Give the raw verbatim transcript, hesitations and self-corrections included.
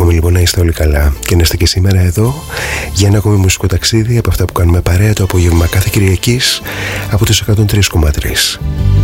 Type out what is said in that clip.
Εύχομαι λοιπόν να είστε όλοι καλά και να είστε και σήμερα εδώ για ένα ακόμη μουσικό ταξίδι από αυτά που κάνουμε παρέα το απόγευμα κάθε Κυριακής από τους εκατόν τρία κόμμα τρία.